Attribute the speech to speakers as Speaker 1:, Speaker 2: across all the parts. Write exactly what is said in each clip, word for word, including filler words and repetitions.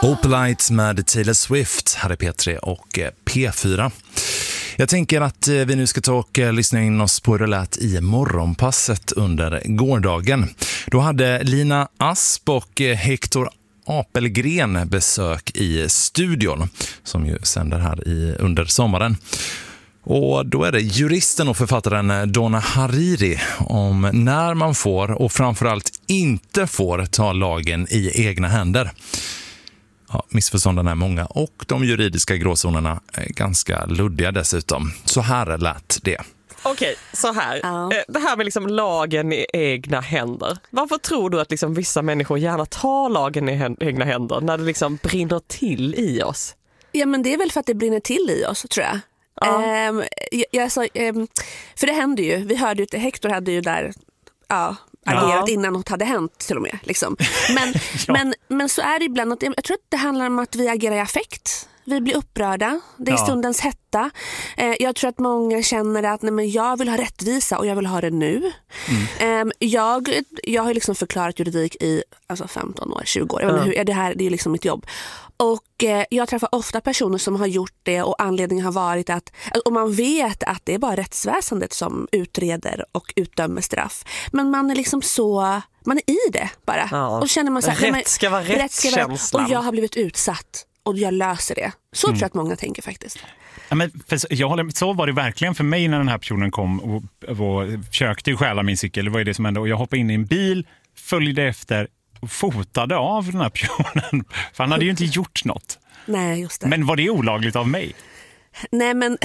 Speaker 1: Opalite med Taylor Swift här är P tre och P fyra. Jag tänker att vi nu ska ta och lyssna in oss på hur det lät i morgonpasset under gårdagen. Då hade Lina Asp och Hector Apelgren besök i studion som ju sänder här i, under sommaren. Och då är det juristen och författaren Donna Hariri om när man får och framförallt inte får ta lagen i egna händer. Ja, missförstånden är många och de juridiska gråzonerna är ganska luddiga dessutom. Så här lät det.
Speaker 2: Okej, så här.
Speaker 3: Ja.
Speaker 2: Det här med liksom lagen i egna händer. Varför tror du att liksom vissa människor gärna tar lagen i egna händer när det liksom brinner till i oss?
Speaker 3: Ja, men det är väl för att det brinner till i oss, tror jag.
Speaker 2: Ja.
Speaker 3: Um, jag, jag sa, um, för det hände ju. Vi hörde ju att Hector hade ju där... Ja, agerat
Speaker 2: Ja.
Speaker 3: innan något hade hänt till och med. Liksom. Men,
Speaker 2: Ja.
Speaker 3: men, men så är det ibland att jag tror att det handlar om att vi agerar i affekt. Vi blir upprörda. Det är
Speaker 4: Ja.
Speaker 3: stundens hetta. Eh, jag tror att många känner att nej, men jag vill ha rättvisa och jag vill ha det nu. Mm. Eh, jag, jag har liksom förklarat juridik i alltså femton år, tjugo år. Jag vet inte, hur, det här det är liksom mitt jobb. Och eh, jag träffar ofta personer som har gjort det och anledningen har varit att och man vet att det är bara rättsväsendet som utreder och utdömer straff. Men man är liksom så... Man är i det bara.
Speaker 2: Ja.
Speaker 3: Och känner man så här,
Speaker 2: Rätt
Speaker 3: nej, men,
Speaker 2: ska vara
Speaker 3: rätt ska vara-
Speaker 2: rättskänslan.
Speaker 3: Och jag har blivit utsatt. Och jag löser det. Så tror jag att många tänker faktiskt.
Speaker 4: Ja, men för, jag håller, så var det verkligen för mig när den här personen kom och, och försökte ju stjäla min cykel. Det var ju det som hände. Och jag hoppade in i en bil, följde efter och fotade av den här personen. För han hade ju inte gjort något.
Speaker 3: Nej, just det.
Speaker 4: Men var det olagligt av mig?
Speaker 3: Nej, men,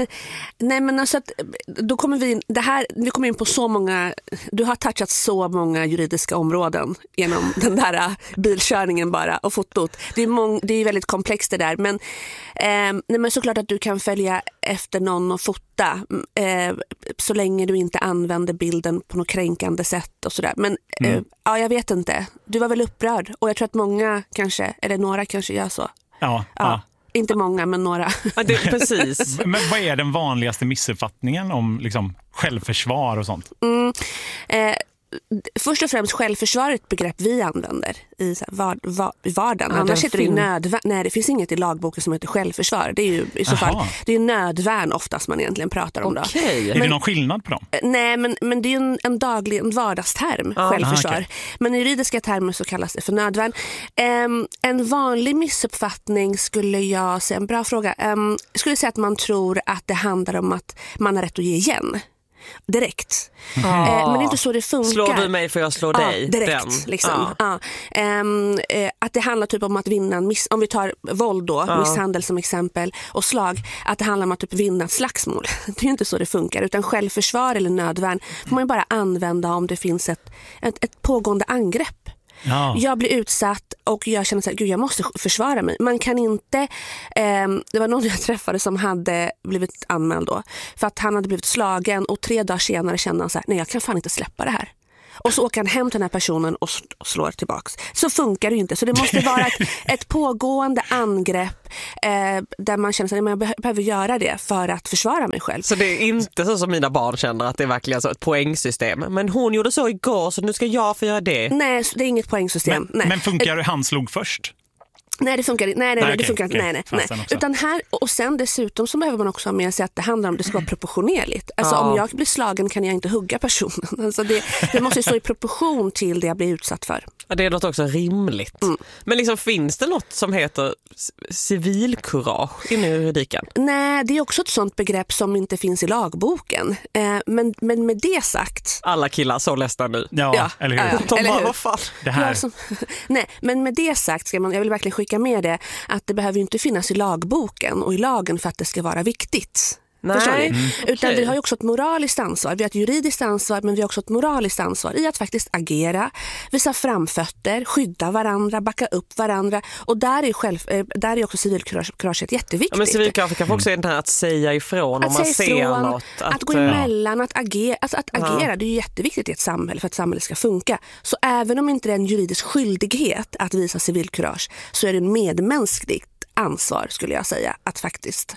Speaker 3: nej, men alltså att, då kommer vi in, det här, vi kommer in på så många, du har touchat så många juridiska områden genom den där uh, bilkörningen bara och fotot. Det är, mång, det är väldigt komplext det där, men, eh, nej, men såklart att du kan följa efter någon och fota eh, så länge du inte använder bilden på något kränkande sätt och sådär. Men eh,
Speaker 4: Mm.
Speaker 3: ja, jag vet inte. Du var väl upprörd och jag tror att många kanske, eller några kanske gör så.
Speaker 4: Ja,
Speaker 3: Ja.
Speaker 4: ja.
Speaker 3: Inte många, men några.
Speaker 2: Ja, det, precis.
Speaker 4: Men vad är den vanligaste missuppfattningen om liksom, självförsvar och sånt?
Speaker 3: Mm. Eh, först och främst självförsvar är ett begrepp vi använder i så här var, var, i vardagen.
Speaker 2: Ja,
Speaker 3: Annars
Speaker 2: det
Speaker 3: heter det ju
Speaker 2: fin-
Speaker 3: nödvärn. Nej, det finns inget i lagboken som heter självförsvar. Det är ju i så
Speaker 4: Aha.
Speaker 3: fall det är ju nödvärn oftast man egentligen pratar om. Då.
Speaker 2: Okej.
Speaker 4: Är det någon skillnad på dem?
Speaker 3: Eh, Nej, men, men det är ju en, en daglig en vardagsterm,
Speaker 2: Ja.
Speaker 3: självförsvar.
Speaker 4: Ah, okej.
Speaker 3: Men i juridiska termer så kallas det för nödvärn. Ehm, en vanlig missuppfattning skulle jag säga, en bra fråga, um, skulle säga att man tror att det handlar om att man har rätt att ge igen. Direkt.
Speaker 2: Ja.
Speaker 3: Eh, men det är inte så det funkar.
Speaker 2: Slår du mig för jag slår dig?
Speaker 3: Ja, direkt.
Speaker 2: Den.
Speaker 3: Liksom.
Speaker 2: Ja.
Speaker 3: Ja. Ehm, eh, att det handlar typ om att vinna en miss- om vi tar våld då,
Speaker 2: Ja.
Speaker 3: misshandel som exempel och slag, att det handlar om att typ vinna ett slagsmål. Det är ju inte så det funkar, utan självförsvar eller nödvärn får man ju bara använda om det finns ett, ett, ett pågående angrepp.
Speaker 4: Ja.
Speaker 3: Jag blir utsatt och jag känner så här, gud, jag måste försvara mig. Man kan inte, ehm, det var någon jag träffade som hade blivit anmäld då för att han hade blivit slagen och tre dagar senare kände han så här, nej, jag kan fan inte släppa det här. Och så åker han hem till den här personen och slår tillbaks. Så funkar det ju inte. Så det måste vara ett, ett pågående angrepp eh, där man känner att jag behöver göra det för att försvara mig själv.
Speaker 2: Så det är inte så som mina barn känner att det är verkligen så ett poängsystem. Men hon gjorde så igår så nu ska jag få göra det.
Speaker 3: Nej, det är inget poängsystem.
Speaker 4: Men,
Speaker 3: nej.
Speaker 4: men funkar han slog först?
Speaker 3: Nej, det funkar inte. Nej, nej, nej,
Speaker 4: Nej,
Speaker 3: det
Speaker 4: okej,
Speaker 3: funkar inte.
Speaker 4: okej.
Speaker 3: Nej, nej,
Speaker 4: Fasen
Speaker 3: nej.
Speaker 4: också.
Speaker 3: Utan här, och sen dessutom så behöver man också ha med sig att det handlar om att det ska vara proportionerligt. Alltså
Speaker 2: Ja.
Speaker 3: om jag blir slagen kan jag inte hugga personen. Alltså det, det måste ju stå i proportion till det jag blir utsatt för.
Speaker 2: Ja, det är något också rimligt.
Speaker 3: Mm.
Speaker 2: Men liksom, finns det något som heter c- civilkurage i juridiken?
Speaker 3: Nej, det är också ett sånt begrepp som inte finns i lagboken. Eh, men, men med det sagt...
Speaker 2: Alla killar så ledsna nu.
Speaker 4: Ja,
Speaker 3: Ja,
Speaker 4: eller hur?
Speaker 3: ja, ja.
Speaker 2: De
Speaker 3: Eller
Speaker 2: bara,
Speaker 3: hur?
Speaker 2: vad fan?
Speaker 4: Det här.
Speaker 3: Jag som, nej, men med det sagt ska man, jag vill verkligen skicka med det att det behöver ju inte finnas i lagboken och i lagen för att det ska vara viktigt.
Speaker 2: Nej.
Speaker 3: Förstår ni?
Speaker 2: Mm.
Speaker 3: Utan
Speaker 2: Okej.
Speaker 3: vi har ju också ett moraliskt ansvar. Vi har ett juridiskt ansvar, men vi har också ett moraliskt ansvar i att faktiskt agera, visa framfötter, skydda varandra, backa upp varandra. Och där är, själv, eh, där är också civilkuraget jätteviktigt.
Speaker 2: Ja, men civilkurage kan också mm. att säga ifrån
Speaker 3: Att
Speaker 2: om man
Speaker 3: säga
Speaker 2: ser
Speaker 3: ifrån,
Speaker 2: något.
Speaker 3: Att,
Speaker 2: Att,
Speaker 3: gå
Speaker 2: eh,
Speaker 3: emellan, att agera. Alltså att
Speaker 2: Ja.
Speaker 3: agera, det är ju jätteviktigt i ett samhälle för att samhället ska funka. Så även om inte det är en juridisk skyldighet att visa civilkurage så är det en medmänskligt ansvar, skulle jag säga, att faktiskt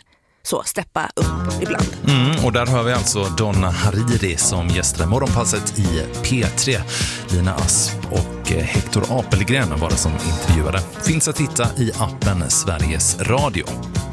Speaker 3: så steppa upp ibland.
Speaker 1: Mm, och där hör vi alltså Donna Hariri som gästade Morgonpasset i P tre. Lina Asp och Hector Apelgren var det som intervjuade. Finns att hitta i appen Sveriges Radio.